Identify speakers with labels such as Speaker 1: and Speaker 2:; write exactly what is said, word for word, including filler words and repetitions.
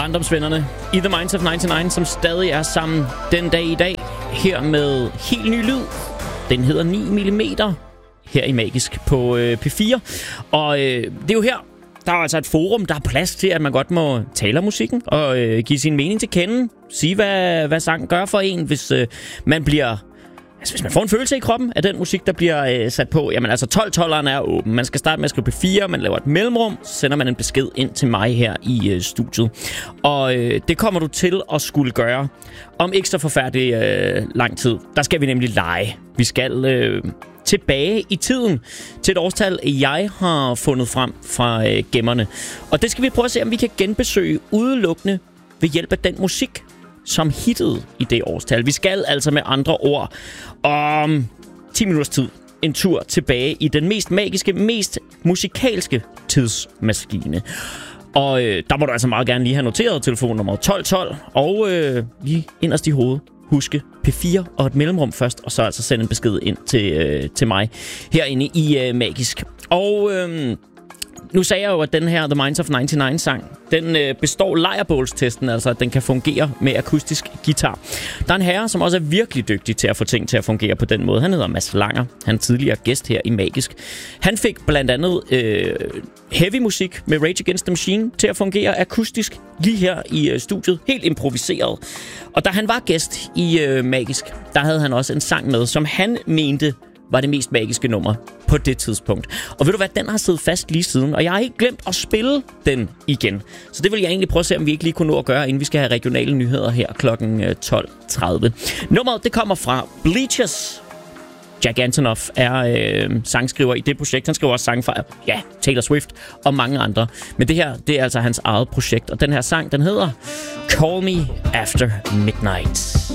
Speaker 1: barndomsvennerne i The Minds of nioghalvfems, som stadig er sammen den dag i dag. Her med helt ny lyd. Den hedder ni millimeter her i Magisk på øh, P fire. Og øh, det er jo her, der er altså et forum, der er plads til, at man godt må tale om musikken og øh, give sin mening til kende. Sige, hvad, hvad sangen gør for en, hvis øh, man bliver... Altså, hvis man får en følelse i kroppen af den musik, der bliver øh, sat på, jamen altså tolv-tolveren er åben. Man skal starte med at skrive P fire, man laver et mellemrum, så sender man en besked ind til mig her i øh, studiet. Og øh, det kommer du til at skulle gøre om ikke så forfærdelig øh, lang tid. Der skal vi nemlig lege. Vi skal øh, tilbage i tiden til et årstal, jeg har fundet frem fra øh, gemmerne. Og det skal vi prøve at se, om vi kan genbesøge udelukkende ved hjælp af den musik, som hittede i det årstal. Vi skal altså med andre ord om ti minutters tid en tur tilbage i den mest magiske, mest musikalske tidsmaskine. Og øh, der må du altså meget gerne lige have noteret telefonnummer tolv tolv, og øh, lige inderst i hovedet huske P fire og et mellemrum først, og så altså sende en besked ind til, øh, til mig herinde i øh, Magisk. Og... Øh, Nu sagde jeg jo, at den her The Minds of nioghalvfems-sang, den øh, består lejrbålstesten, altså at den kan fungere med akustisk guitar. Der er en herre, som også er virkelig dygtig til at få ting til at fungere på den måde. Han hedder Mads Langer. Han er tidligere gæst her i Magisk. Han fik blandt andet øh, heavy musik med Rage Against the Machine til at fungere akustisk lige her i øh, studiet. Helt improviseret. Og da han var gæst i øh, Magisk, der havde han også en sang med, som han mente var det mest magiske nummer på det tidspunkt. Og ved du hvad, den har siddet fast lige siden, og jeg har ikke glemt at spille den igen. Så det vil jeg egentlig prøve at se, om vi ikke lige kunne nå at gøre, inden vi skal have regionale nyheder her klokken tolv tredive. Nummeret, det kommer fra Bleachers. Jack Antonoff er øh, sangskriver i det projekt. Han skriver også sange fra, ja, Taylor Swift og mange andre. Men det her, det er altså hans eget projekt. Og den her sang, den hedder Call Me After Midnight.